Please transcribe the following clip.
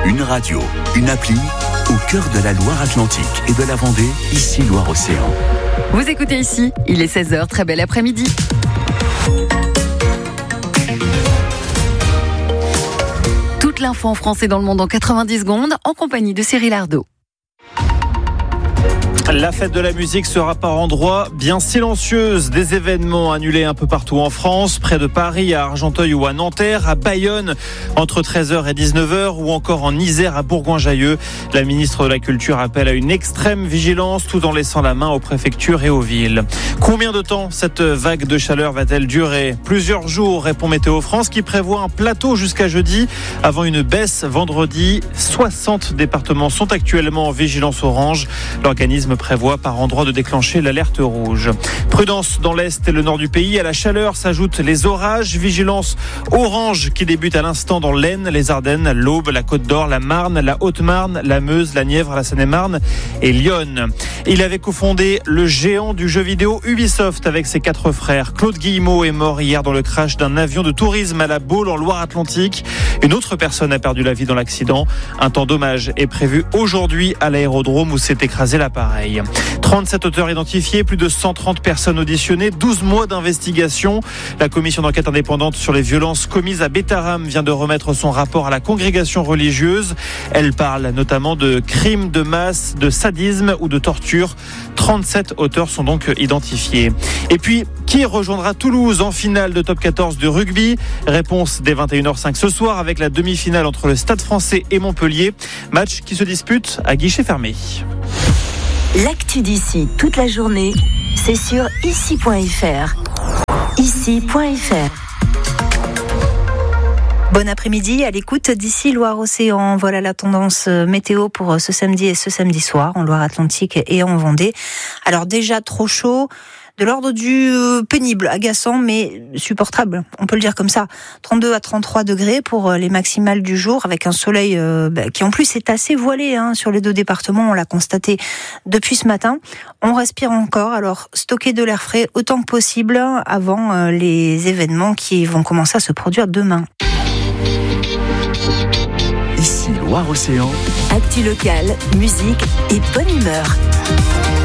Une radio, une appli, au cœur de la Loire-Atlantique et de la Vendée, ici Loire-Océan. Vous écoutez ici, il est 16h, très bel après-midi. Toute l'info en français dans le monde en 90 secondes, en compagnie de Cyril Ardo. La fête de la musique sera par endroits bien silencieuse. Des événements annulés un peu partout en France, près de Paris, à Argenteuil ou à Nanterre, à Bayonne, entre 13h et 19h, ou encore en Isère, à Bourgoin-Jallieu. La ministre de la Culture appelle à une extrême vigilance, tout en laissant la main aux préfectures et aux villes. Combien de temps cette vague de chaleur va-t-elle durer ? Plusieurs jours, répond Météo France, qui prévoit un plateau jusqu'à jeudi, avant une baisse vendredi. 60 départements sont actuellement en vigilance orange. L'organisme prévoit par endroit de déclencher l'alerte rouge. Prudence dans l'Est et le Nord du pays. À la chaleur s'ajoutent les orages. Vigilance orange qui débute à l'instant dans l'Aisne, les Ardennes, l'Aube, la Côte d'Or, la Marne, la Haute-Marne, la Meuse, la Nièvre, la Seine-et-Marne et Lyon. Il avait cofondé le géant du jeu vidéo Ubisoft avec ses 4 frères. Claude Guillemot est mort hier dans le crash d'un avion de tourisme à La Baule en Loire-Atlantique. Une autre personne a perdu la vie dans l'accident. Un temps d'hommage est prévu aujourd'hui à l'aérodrome où s'est écrasé l'appareil. 37 auteurs identifiés, plus de 130 personnes auditionnées, 12 mois d'investigation. La commission d'enquête indépendante sur les violences commises à Bétharram vient de remettre son rapport à la congrégation religieuse. Elle parle notamment de crimes de masse, de sadisme ou de torture. 37 auteurs sont donc identifiés. Et puis, qui rejoindra Toulouse en finale de top 14 de rugby ? Réponse dès 21h05 ce soir avec la demi-finale entre le Stade Français et Montpellier. Match qui se dispute à guichet fermé. L'actu d'ici toute la journée, c'est sur ici.fr. Ici.fr. Bon après-midi à l'écoute d'ici Loire-Océan. Voilà la tendance météo pour ce samedi et ce samedi soir en Loire-Atlantique et en Vendée. Alors déjà trop chaud, de l'ordre du pénible, agaçant mais supportable, on peut le dire comme ça. 32 à 33 degrés pour les maximales du jour avec un soleil qui en plus est assez voilé sur les 2 départements, on l'a constaté depuis ce matin. On respire encore, alors stocker de l'air frais autant que possible avant les événements qui vont commencer à se produire demain. Ici Loire-Océan. Actu locale, musique et bonne humeur.